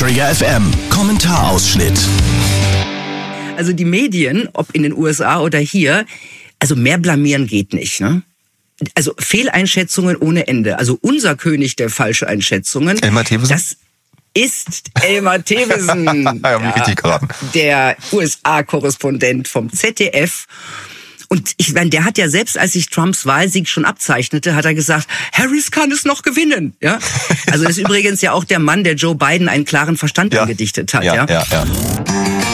Trigger FM Kommentarausschnitt. Also die Medien, ob in den USA oder hier, also mehr blamieren geht nicht, ne? Also Fehleinschätzungen ohne Ende. Also unser König der Falscheinschätzungen. Elmar Thewissen? Das ist Elmar Thewissen, der USA-Korrespondent vom ZDF. Und ich meine, der hat ja selbst, als sich Trumps Wahlsieg schon abzeichnete, hat er gesagt, Harris kann es noch gewinnen. Ja? Also das ist übrigens ja auch der Mann, der Joe Biden einen klaren Verstand angedichtet hat. Ja.